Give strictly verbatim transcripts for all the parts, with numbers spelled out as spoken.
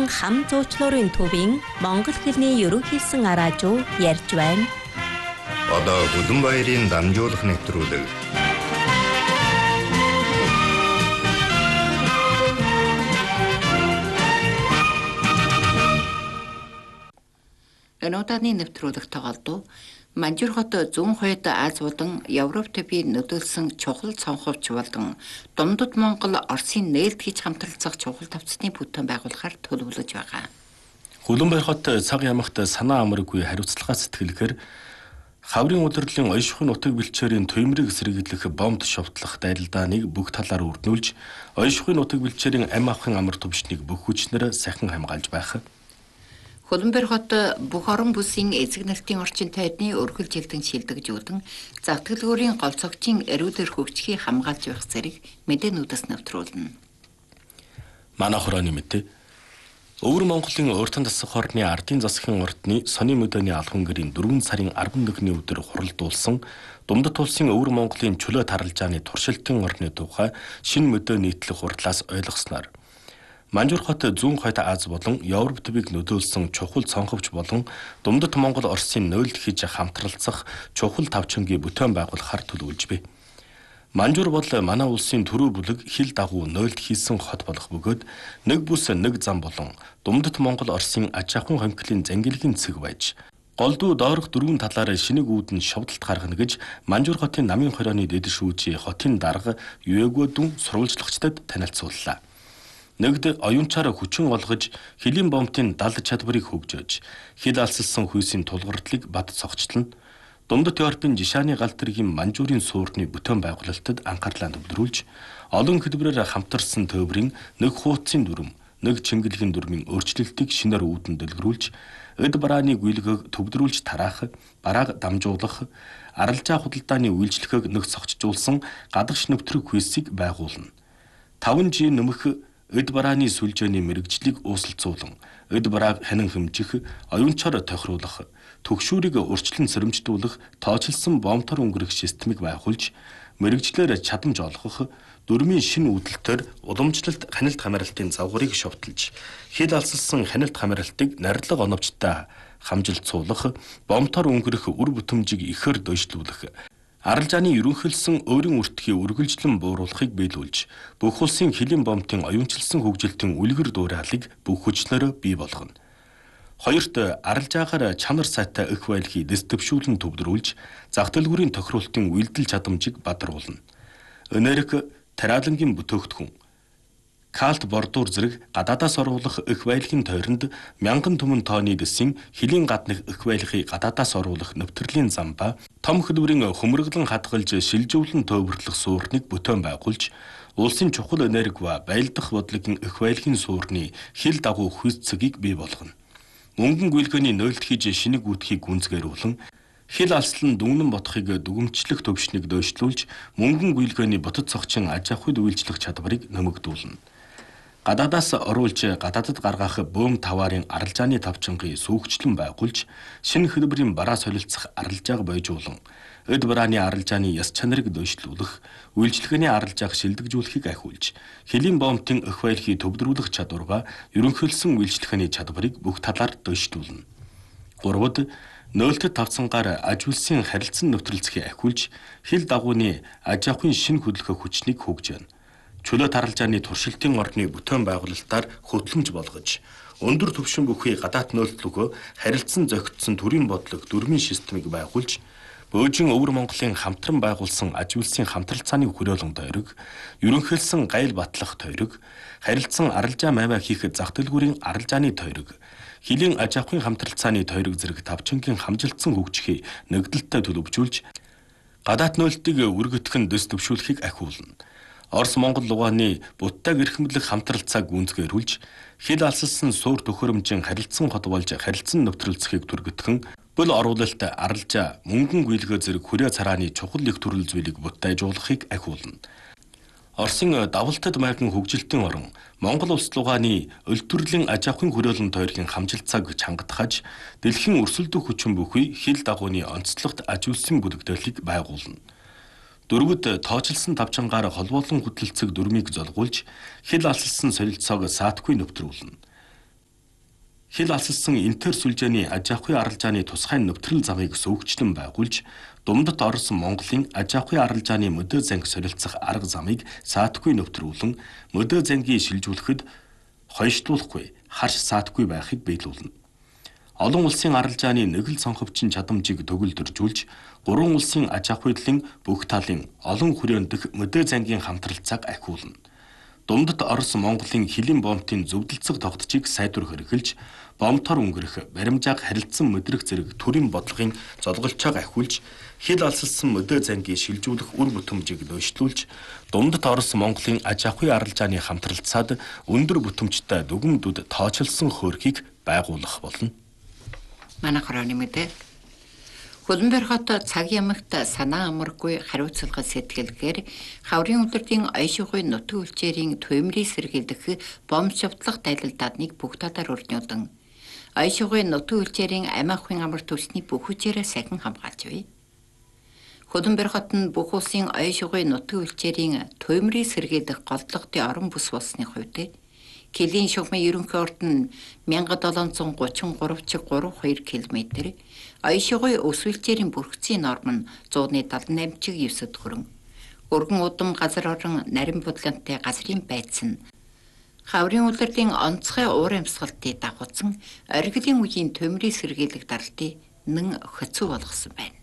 болон хам зуучлуурын төвийн Монгол хэлний ерөнхийсэн араажуу ярьж байна. Одоо Хүлэнбаярын дамжуулах нэвтрүүлэг. Энэ удааны нэвтрүүлэг тоглолтоо Манжуур хот зүүн хойд Аз болон Европ төвийн нөлөөлсөн чухал цонховч болон Дундад Монгол Оросын нээлт хийж хамтралцах чухал тавцны бүтээн байгуулахаар төлөвлөж байгаа. Хүлэнбаяр хот цаг ямагт санаа амаргүй хариуцлагаа сэтгэлгээр хаврын удирдлын оёшхын нутаг бэлчээрийн төмрийг сэргийлэх бомбд шовтлох дайралдааныг бүх талаар өрнүүлж, оёшхын нутаг бэлчээрийн ам авахын амар төвчнийг бүх хүчнээр сахин хамгаалж байх. Хүлэнбаяр хот бүх орон бүсийн эзэг нартын орчин тайдны өргөл жилдэн шилдэгжүүлэн загтгалгуурын гол цогчийн эрүүдэр хөгжихийг хамгаалж байх зэрэг мэдээнүүдээс нэвтрүүлнэ. Манай хорооны мэдээ. Өвөр Монголын уртан засах хорны ардын засгийн ордны сони мөдөний алхам гэрийн дөрвөн сарын арван нэгний өдөр хуралдуулсан Дундад улсын Өвөр Монголын чөлөө таралжааны туршилтын орны тухай шинэ мөдөө нийтлэх хурдлаас ойлгосноор Манжуур хот зүүн хойд Аз болон Европ төвийг нөлөөлсөн чухал цонховч болон Дундад Монгол Оросын нөөлт хийж хамтралцах чухал тавчингийн бүтээн байгуулахаар төлөвлөж бай. Манжуур бол манай улсын төрөө бүлэг хил дагуу нөөлт хийсэн хот болох бөгөөд нэг бүс нэг зам болон Дундад Монгол Оросын аж ахуйн хонхлын зангилгийн цэг байж голдуу доорх дөрвөн талаараа шинэг үүдэн шовдолт гаргана гэж Манжуур хотын намын хорооны дэд шүүжи хотын дарга Юэгөөдүн сурвалжлагчдад танилцууллаа. Нэгд оюунчаараа хүчин олгож хилийн бомбын далд чадварыг хөгжөөж хил алсалсан хүйсийн тулгардлыг бат цогцлон Дундад Европын жишааны галтргийн Манжуурын суурны бүтээн байгуулалтад анхаарлаа төвлөрүүлж олон хэлбэрээр хамтарсан төврийн нэг хуудсын дүрм, нэг чингэлгийн дүрмийн өөрчлөлтийг шинээр үүдэн дэлгэрүүлж эд барааны гүйлгээг төвлөрүүлж тараах, барааг дамжуулах, аралжаа худалдааны үйлчлэгийг нэг цогцжуулсан гадагш нэвтрэх хүйсийг байгуулна. таван жи нэмэх эд барааны сүлжээний мэрэгжлийг уусалцуулан, эд барааг ханин хэмжих, оюунчаар тохируулах, төгшүүрийг урьдчилан сэрэмждүүлэх, тооцолсон бомтор өнгөрөх системийг байгуулж, мэрэгжлээр чадамж олгох, дөрмийн шинэ үүдэлтээр уламжлалт хяналт хамааралтын завгарыг шовтолж, хил алсалсан хяналт хамааралтыг нардлага оновчтой хамжилцуулах, бомтор өнгөрөх үр бүтэмжийг ихээр дойшлуулах, аралжааны ерөнхийлсөн өөрийн үртгийг үргэлжлэн бууруулахыг биелүүлж, бүх улсын хилийн бомтын оюунчилсан хөгжилтийн үлгэр дуурайлыг бүх хүчнээр бий болгоно. Хоёрт аралжаагаар чанар сайтай их байлгыг дэс төвшүүлэн төвлөрүүлж, зах дэлгүүрийн тохируултын үйлдэл чадамжийг бадруулна. Энерги тариалангийн бүтээгдэхүүн Калт бордуур зэрэг гадаадаас оруулах их байлгийн тойронд мянган түмэн тооны дэсийн хилийн гаднах их байлгыг гадаадаас оруулах нэвтрлийн зам ба том хэлбэрийн хөмөрглөн хадгалж шилжүүлэн төвөрлөх суурныг бүтээн байгуулж, улсын чухал энерги ба байлдах бодлогын их байлгийн суурны хил дагуу хүйццэгийг бий болгоно. Мөнгөн гүйлгээний нөөлт хийж шинэг үүдхийг гүнзгээрүүлэн хил алслан дүннэн бодохыг дүгмжлэх төвшнийг дойшлуулж, мөнгөн гүйлгээний ботод цогчин аж ахуйд үйлчлэх чадварыг нэмэгдүүлнэ. Гадаадаас оруулж гадаадд гаргах бөөм таваарын аралжааны тавчингийн сүүгчлэн байгуулж, шинэ хэлбэрийн бараа солилцох аралжааг бойжуулан, эд барааны аралжааны яс чанарыг дойшлуулах, үйлчлэгээний аралжааг шилдэгжүүлэхийг ахиулж, хилийн бомтын их байлгийг төвлөрүүлэх чадвар ба ерөнхийлсөн үйлчлэгээний чадварыг бүх талаар дойшлуулна. Гуравд нөөлтөд тавцангаар аж үйлсийн харилцан нэвтрэлцэхийг ахиулж, хил дагууны аж ахуйн шинэ хөдөлгөөх хүчнийг хөгжөөнө. Чөлөө таралжааны туршилтын орны бүтээн байгуулалтаар хөтлөмж болгож, өндөр түвшин бүхий гадаат нөөлтлөгөө харилцан зохицсон төрийн бодлого дөрмийн системийг байгуулж, Бөөжин Өвөр Монголын хамтран байгуулсан аж үйлсийн хамтралцааны хүрээлэн тойрог, ерөнхийлсөн гайл батлах тойрог, харилцан аралжаа маваа хийх зах дэлгүүрийн аралжааны тойрог, хилийн аж ахуйн хамтралцааны тойрог зэрэг тавчингийн хамжилтсан хөгжихийг нэгдэлтэй төлөвжүүлж, гадаат нөөлтийг үргэтгэн дэс төвшүүлэхийг ахиулна. Орос Монгол лугааны буддаг эрхэмлэх хамтралцааг гүнзгээрүүлж, хил алсалсан суур төхөөрөмжийн харилцан хот болж харилцан нэвтрэлцэхийг түргэтгэн, бөл оруулалт аралжаа, мөнгөн гүйлгээ зэрэг хүрээ царааны чухал их төрөл зүйлийг буттайжуулахыг ахиулна. Оросын давалтад майхан хөгжилтийн орон Монгол улс лугааны өлтөрлөн аж ахуйн хүрээлэн тойргийн хамжилтцааг чангатгаж, дэлхийн өрсөлдөх хүчин бүхий хил дагууны онцлогт аж үйлсийн бүлэгдэхлийг байгуулна. Дөрвөд тооцолсон тавчангаар холбоолон хөдөлцөг дүрмийг золгуулж, хил алсалсан солилцоог саатгүй нэвтрүүлнэ. хил алсалсан интер сүлжээний аж ахуйн аралжааны тусгай нэвтрэл замыг сөвөгчлөн байгуулж, Думдад Орос Монголын аж ахуйн аралжааны мөдөө занг солилцох арга замыг саатгүй нэвтрүүлэн мөдөө зангийг шилжүүлэхэд хойшлуулахгүй, харш саатгүй байхыг биелүүлнэ. Олон улсын аралжааны нэг л цонховчин чадамжийг төгөлдржүүлж, гурван улсын аж ахуйлын бүх талын олон хүрээндх мөдөө зангийн хамтралцааг ахиулна. Думдад Орос Монголын хилийн бомбын зөвдөлцөг тогтчийг сайдвар хэрэгжилж, бомтор өнгөрөх, баримжааг харилцсан мэдрэх зэрэг төрийн бодлогын золголчоог ахиулж, хил алсалсан мөдөө зангийг шилжүүлэх үр бүтэмжийг дөшлүүлж, Думдад Орос Монголын аж ахуйн аралжааны хамтралцаад өндөр бүтэмжтэй дүгмдүүд тооцолсон хөөрхийг байгуулах болно. Манайх орооны мэдээ. Хөлбөмбөр хот цаг ямагт санаа амаргүй хариуцлага сэтгэлгээр хаврын улирдын ойшихуй нутгийн үлчээрийн төмрийг сэргийлэх бомб шавтлах дайлалдаадныг бүх талаар өрнөдөн ойшихуй нутгийн үлчээрийн амиахын амар төвсний бүх хүчээрээ сахин хамгаалж бай. Хөлбөмбөр хот нь бүх улсын ойшихуй нутгийн үлчээрийн төмрийг сэргийлэх голдлогын орон бүс болсны хувьд Килийн шугмын ерөнхий орд нь мянга долоон зуун гучин гурав чиг гурав хоёр километр, ойшихуй өсвөлчээрийн бүрхцийн норм нь зууны далайн найман чиг девэд хүрэн. Өргөн удам газар орон нарийн бодлонтой газрын байц нь хаврын улирдын онцгой уур амьсгалтыг дагуулсан оргилын үеийн төмрийг сэргийлэх даралтыг нэн хөцөө болгосон байна.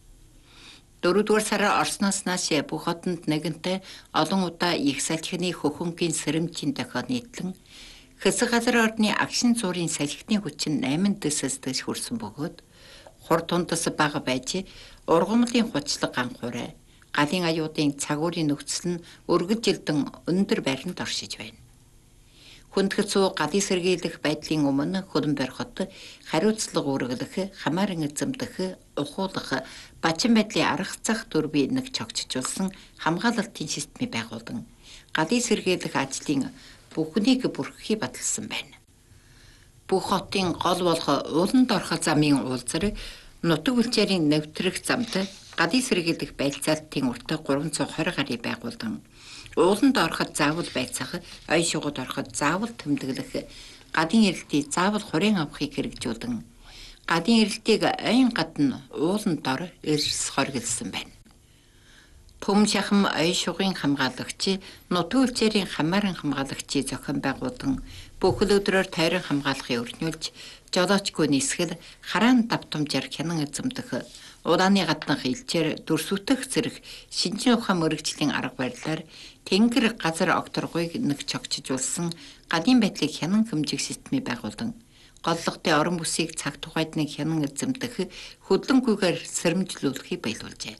Дөрөвдүгээр сараар Орсноос нааш бүх хотод нэгэнтээ олон удаа их салхины хөхөнгийн сэрэмжийн дохио нийтлэн хэсэг газар ордны агшин зуурын салхины хүч нь найман дэсэс дэс хүрсэн бөгөөд хур тундас бага байж ургамлын хучлаг ганхуурай галын аюудын цагуурын нөхцөл нь өргөжилдөн өндөр байранд оршиж байна. Хүндхэцүү галын сэргийлэх байдлын өмнө Хөлбөмбөр хот хариуцлага үргэлэх, хамааран эзэмдэх, ухуулах, бачин байдлын арга зах дүрбийг нэг чогчжуулсан хамгаалалтын системийг байгуулдан галын сэргийлэх ажлын бүхнийг бүрхэхийг баталсан байна. Бүх хотын гол болох ууланд орох замын уулзар нутаг үлчээрийн нэвтрэх замд галын сэргийлэх байлцаалтын урт гурван зуун хорь гарыг байгуулдан ууланд ороход заавал байцаах, ой шугад ороход заавал тэмдэглэх, гадын эрэлтийг заавал хурын авахыг хэрэгжүүлэн гадын эрэлтийг ойн гадна ууланд ор эрс хоригдсан байна. Төм шахам ой шугын хамгаалагч, нутаг үлчээрийн хамааран хамгаалагчийг зохион байгуулан бүхэл өдрөөр тойрон хамгаалахыг өрнүүлж, жолоочгүй нисгэл хараан давтамжаар хянан эзэмдэх, удааны гаднах илчээр дүрсүтэх зэрэг шинжлэх ухаан мөрөгжлийн арга барилаар тэнгэр газар огторгойг нэг чогчжуулсан гадын байдлыг хянан хэмжих системийг байгуулан голлогтой орон бүсийг цаг тухайд нэг хянан эзэмдэх хөдөлгөөнгүйгээр сэрэмжлүүлэхийг баялуулжээ.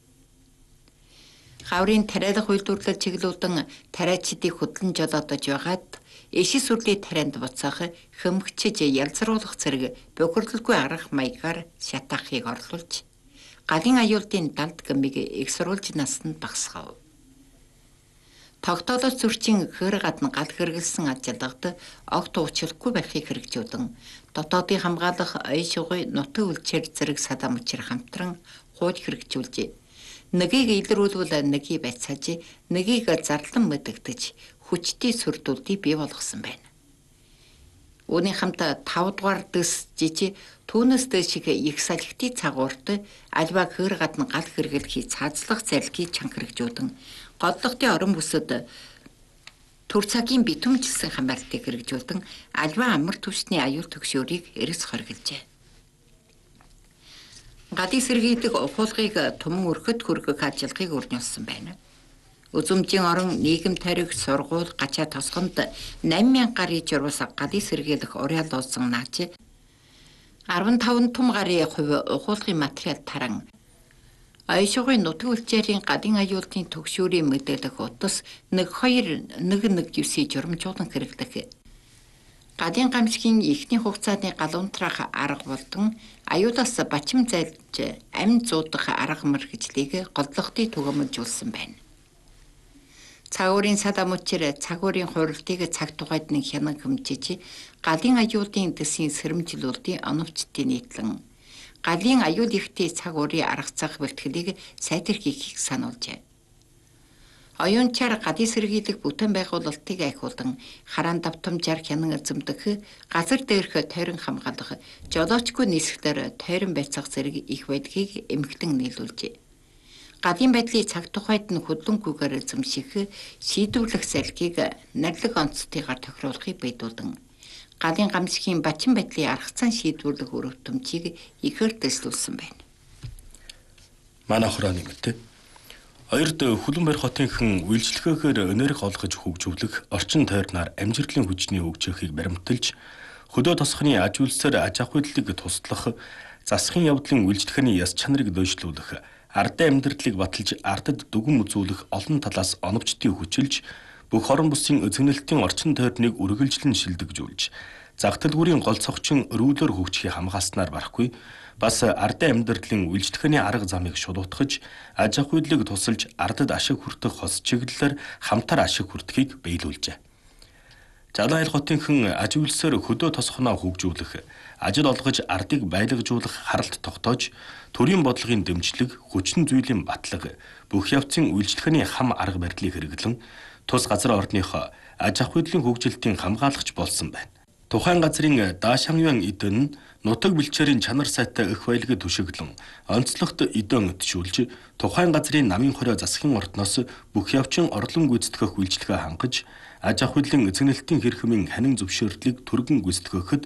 Хаврын тариалах үйлдвэрлэл чиглүүлэн тариачдыг хөдлөн жолоодож байгаад ишис сүрлийн тарианд буцаах, хөмгчж ялзруулах зэрэг бохирлгүй арга маягаар шатаахыг орлуулж галын аюулын далд гмиг их сурвалж насанд багасгав. Тогтоолол зөрчин хөр гадна гал хэрэгэлсэн ажиллагад огт уучлахгүй байхыг хэрэгжүүлэн дотоодын хамгаалах ой шугой нутаг үлчээр зэрэг садам учир хамтран хууж хэрэгжүүлжээ. Нэгийг илрүүлвэл нэгийг байцааж, нэгийг зарлан мэдэгдэж хүчтэй сүрдүүлдийг бий болгосон байна. Үүний хамт тав дугаар дэс жижи түүнээс дэшиг их салхитын цагуурт альва хөр гадна гал хэрэглэхий цаазлах зарилгыг чанга хэрэгжүүлэн голлогын орон бүсэд төр цагийн битүүмжилсэн хамгаалтыг хэрэгжүүлэн альва амар түвшний аюул төгшөөрийг эрс хоригджээ. Гадын сэргийлэх ухуулгыг туман өрхөд хүргэх ажиллагааг өрнүүлсэн байна. Үзүмжийн орон нийгэм тарих сургууль гачаа тосгонд намын мянга гарыг журвас гадын сэргийлэх уриал уусан наач арван таван том гарын хувь ухуулгын материал таран ойшихуй нутаг үлчээрийн гадын аюулын төгшөөрийн мэдээлэх утас нэг хоёр нэг нэг юусыг журамжуулан хэрэглэх. Гадын гамшигын ихний хугацааны галуунтрах арга болдон аюулаас бачим зайлж амь зуудах арга мэргэжлийг голлогтыг түгээмжүүлсэн байна. Цагуурын садам учир цагуурын хуралдыг цаг тухайд нэг хянан хэмжиж галын аюулын дэсийн сэрэмжлүүлдийн оновчтын нийтлэн галын аюул ихтэй цагуурын арга зах бэлтгэлийг сайдэр хийхийг сануулжээ. Оюунчаар гадийн сэргийлэх бүтээн байгуулалтыг ахиулан хараан давтамжаар хянан эзэмдэх, газар дээрх тойрон хамгаалах, жолоочгүй нисэхлээр тойрон байцаах зэрэг их байдгийг эмхтэн нийлүүлжээ. Гадийн байдлын цаг тухайд нь хөдлөнгүйгээр эзэмших, шийдвэрлэх салхийг нарилга онцтойгоор тохируулахыг бийдүүлэн гадийн гамшигын бачин байдлын арга зам шийдвэрлэх үр хөтөмжийг ихээр дэслүүлсэн байна. Манай хурааны мэт хоёрд Хүлэн Баяр хотынхан үйлчлэгээр энерги олгож хөгжүүлэх орчин тойрноор амжилтлын хүчний хөгжихийг баримталж хөдөө тосхны аж үйлсээр аж ахуй хөдөлгөөнийг туслах, засгийн явдлын үйлчлэхний яс чанарыг дөйшлүүлэх, ардын амьдралыг баталж ардад дүгэн үзүүлэх олон талаас оновчтыг хүчилж бүх орон бүсийн эзэмнэлтийн орчин тойрныг үргэлжлэн шилдэгжүүлж зах төлбөрийн гол цогчин өрөөлөөр хөгжихийг хамгааснаар барахгүй бас ардын амьдралын үйлчлэхний арга замыг шулуутгаж аж ахуй хөдөлгөөнийг тусалж ардад ашиг хүртэх хос чиглэлээр хамтар ашиг хүртэхийг биелүүлжээ. Жалан аял хотынхан аж үйлсээр хөдөө тосхноо хөгжүүлэх, ажил олгож ардыг байлгажуулах харалт тогтоож төрийн бодлогын дэмжлэг, хүчин зүйлийн батлага, бүх явцын үйлчлэхний хам арга барилыг хэрэглэн тус газар орныхоо аж ахуй хөдөлгөөний хөгжилтийн хамгаалагч болсон байна. Тухайн газрын даашангуян эдэн нутаг бэлчээрийн чанар сайтай эх баялагд түшиглэн онцлогт эдэн өтшүүлж тухайн газрын намын хорио засгийн ордноос бүх явчин орлон гүйцэтгэх үйлчлэгээ хангаж аж ахуй хөдөлгөөний эзэмнэлтийн хэрхэмийн ханин зөвшөөрлийг түргэн гүйцэтгэхэд